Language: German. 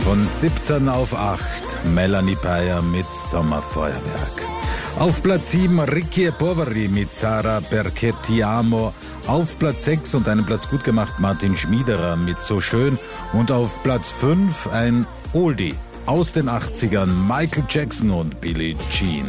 Von 17 auf 8 Melanie Payer mit Sommerfeuerwerk. Auf Platz 7 Ricky e Poveri mit Sarah Perché ti amo. Auf Platz 6 und einen Platz gut gemacht Martin Schmiederer mit So schön. Und auf Platz 5 ein Oldie aus den 80ern, Michael Jackson und Billie Jean.